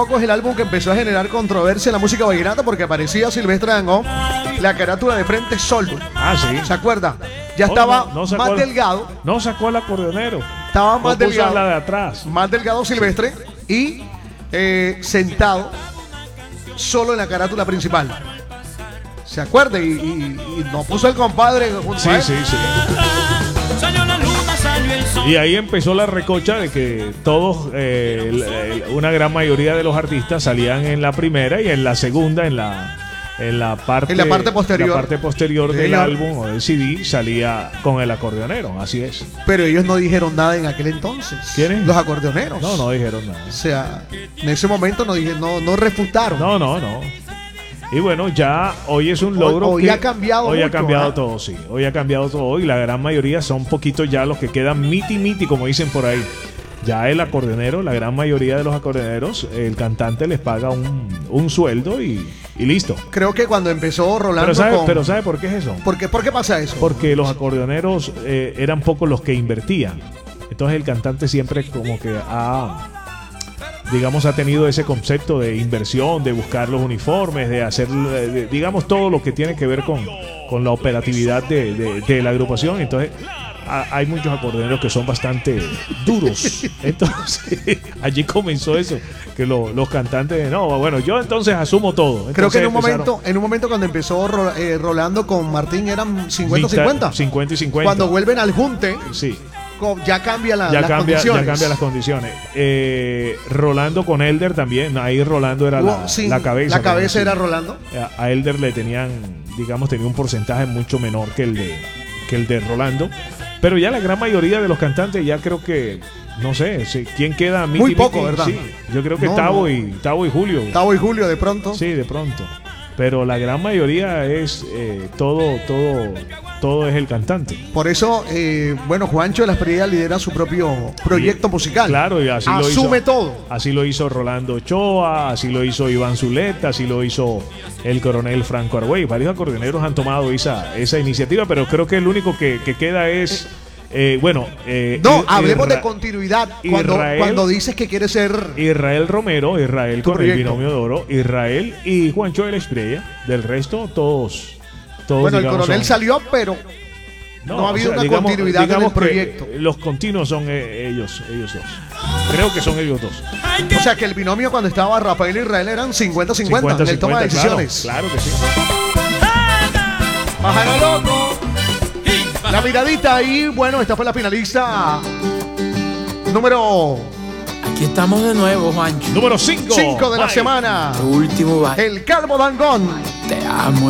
equivoco, es el álbum que empezó a generar controversia en la música vallenata porque aparecía Silvestre Dangond, la carátula de frente solo. Ah, sí. ¿Se acuerda? Ya estaba más delgado. No sacó el acordeonero. Estaba más delgado. La de atrás. Más delgado Silvestre y sentado solo en la carátula principal. ¿Se acuerda? Y nos puso el compadre junto a él. Sí. Y ahí empezó la recocha de que todos, una gran mayoría de los artistas salían en la primera y en la segunda, en la parte posterior del álbum o del CD salía con el acordeonero, así es. Pero ellos no dijeron nada en aquel entonces. ¿Quiénes? Los acordeoneros. No dijeron nada. O sea, en ese momento no refutaron. No. Y bueno, ya hoy es un logro. Hoy ha cambiado Hoy mucho, ha cambiado todo, sí. Hoy ha cambiado todo y la gran mayoría son poquitos ya los que quedan miti, como dicen por ahí. Ya el acordeonero, la gran mayoría de los acordeoneros, el cantante les paga un sueldo y listo. Creo que cuando empezó Rolando pero ¿sabe por qué es eso? ¿Por qué pasa eso? Porque los acordeoneros eran pocos los que invertían. Entonces el cantante siempre como que ha tenido ese concepto de inversión, de buscar los uniformes, de hacer, digamos, todo lo que tiene que ver con la operatividad de la agrupación. Entonces hay muchos acordeoneros que son bastante duros. Entonces allí comenzó eso, que los cantantes, yo entonces asumo todo. Entonces, creo que en un momento cuando empezó Rolando con Martín eran 50-50. 50 y 50. Cuando vuelven al junte, sí, ya cambia las condiciones. Ya cambia las condiciones. Rolando con Elder también. Ahí Rolando era la cabeza. La cabeza era Rolando. A Elder le tenía un porcentaje mucho menor que el de Rolando. Pero ya la gran mayoría de los cantantes, ya creo que, no sé, ¿quién queda? Muy poco, ¿verdad? Sí, yo creo que Tavo y Julio. Tavo y Julio, de pronto. Sí, de pronto. Pero la gran mayoría es todo es el cantante. Por eso, Juancho de la Espriella lidera su propio proyecto musical. Claro, y así asume todo. Así lo hizo Rolando Ochoa, así lo hizo Iván Zuleta, así lo hizo el coronel Franco Argüey. Varios acordeoneros han tomado esa iniciativa, pero creo que el único que queda es... hablemos de continuidad. Cuando dices que quiere ser Israel Romero, con el binomio de oro, Israel y Juancho de la Espriella. Del resto, todos. Bueno, el coronel salió, pero no ha habido una continuidad en el proyecto. Los continuos son ellos dos. Creo que son ellos dos. O sea que el binomio cuando estaba Rafael y Israel eran 50-50 en el toma de decisiones. Claro que sí. Pájaro loco. La miradita y esta fue la finalista número... Aquí estamos de nuevo, Juancho. Número 5 de la semana. Último baile. El Calvo Dangond. Te amo.